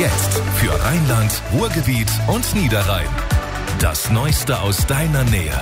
Jetzt für Rheinland, Ruhrgebiet und Niederrhein. Das Neueste aus deiner Nähe.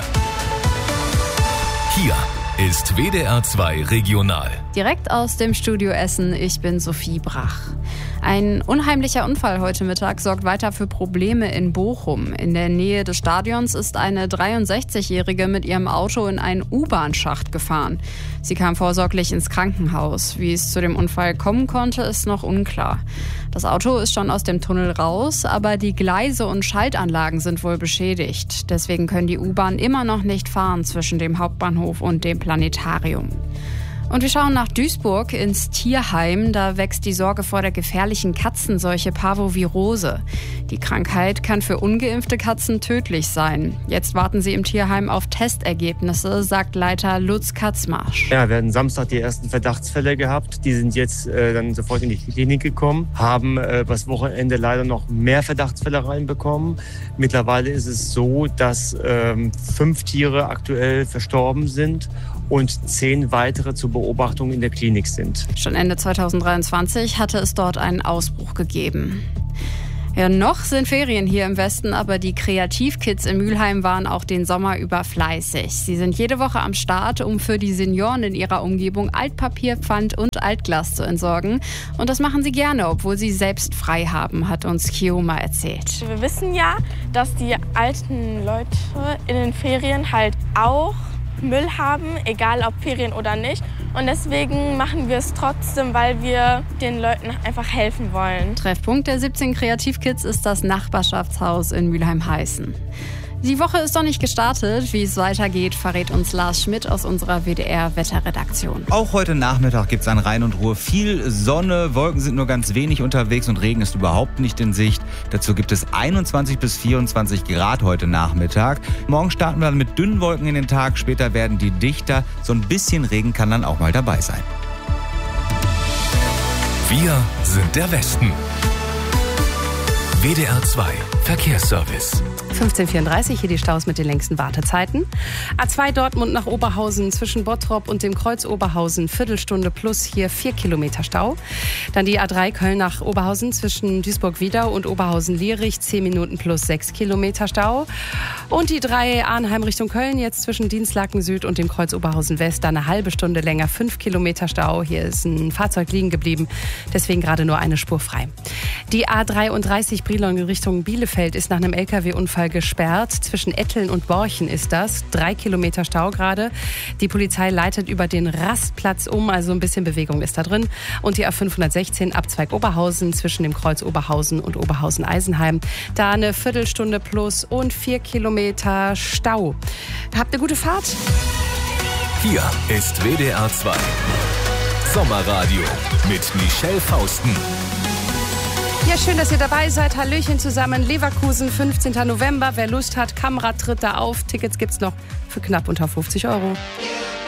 Hier ist WDR 2 Regional. Direkt aus dem Studio Essen, ich bin Sophie Brach. Ein unheimlicher Unfall heute Mittag sorgt weiter für Probleme in Bochum. In der Nähe des Stadions ist eine 63-Jährige mit ihrem Auto in einen U-Bahn-Schacht gefahren. Sie kam vorsorglich ins Krankenhaus. Wie es zu dem Unfall kommen konnte, ist noch unklar. Das Auto ist schon aus dem Tunnel raus, aber die Gleise und Schaltanlagen sind wohl beschädigt. Deswegen können die U-Bahn immer noch nicht fahren zwischen dem Hauptbahnhof und dem Planetarium. Und wir schauen nach Duisburg ins Tierheim. Da wächst die Sorge vor der gefährlichen Katzenseuche Parvovirose. Die Krankheit kann für ungeimpfte Katzen tödlich sein. Jetzt warten sie im Tierheim auf Testergebnisse, sagt Leiter Lutz Katzmarsch. Ja, wir hatten Samstag die ersten Verdachtsfälle gehabt. Die sind jetzt dann sofort in die Klinik gekommen, haben das Wochenende leider noch mehr Verdachtsfälle reinbekommen. Mittlerweile ist es so, dass 5 Tiere aktuell verstorben sind und 10 weitere zur Beobachtung in der Klinik sind. Schon Ende 2023 hatte es dort einen Ausbruch gegeben. Ja, noch sind Ferien hier im Westen, aber die Kreativkids in Mülheim waren auch den Sommer über fleißig. Sie sind jede Woche am Start, um für die Senioren in ihrer Umgebung Altpapier, Pfand und Altglas zu entsorgen. Und das machen sie gerne, obwohl sie selbst frei haben, hat uns Kioma erzählt. Wir wissen ja, dass die alten Leute in den Ferien halt auch Müll haben, egal ob Ferien oder nicht. Und deswegen machen wir es trotzdem, weil wir den Leuten einfach helfen wollen. Treffpunkt der 17 Kreativkids ist das Nachbarschaftshaus in Mülheim-Heißen. Die Woche ist noch nicht gestartet. Wie es weitergeht, verrät uns Lars Schmidt aus unserer WDR-Wetterredaktion. Auch heute Nachmittag gibt es an Rhein und Ruhr viel Sonne. Wolken sind nur ganz wenig unterwegs und Regen ist überhaupt nicht in Sicht. Dazu gibt es 21 bis 24 Grad heute Nachmittag. Morgen starten wir dann mit dünnen Wolken in den Tag. Später werden die dichter. So ein bisschen Regen kann dann auch mal dabei sein. Wir sind der Westen. WDR 2 Verkehrsservice. 15:34 hier die Staus mit den längsten Wartezeiten. A2 Dortmund nach Oberhausen zwischen Bottrop und dem Kreuz Oberhausen, Viertelstunde plus, hier 4 Kilometer Stau. Dann die A3 Köln nach Oberhausen zwischen Duisburg-Wiedau und Oberhausen-Lierich, 10 Minuten plus 6 Kilometer Stau. Und die 3 Arnheim Richtung Köln jetzt zwischen Dienstlaken Süd und dem Kreuz Oberhausen West, dann eine halbe Stunde länger, 5 Kilometer Stau. Hier ist ein Fahrzeug liegen geblieben, deswegen gerade nur eine Spur frei. Die A33 Brilon in Richtung Bielefeld ist nach einem LKW-Unfall gesperrt. Zwischen Etteln und Borchen ist das. 3 Kilometer Stau gerade. Die Polizei leitet über den Rastplatz um, also ein bisschen Bewegung ist da drin. Und die A516 Abzweig Oberhausen zwischen dem Kreuz Oberhausen und Oberhausen-Eisenheim. Da eine Viertelstunde plus und 4 Kilometer Stau. Habt eine gute Fahrt. Hier ist WDR 2 Sommerradio mit Michelle Fausten. Ja, schön, dass ihr dabei seid. Hallöchen zusammen. Leverkusen, 15. November. Wer Lust hat, Kamera tritt da auf. Tickets gibt's noch für knapp unter 50 €.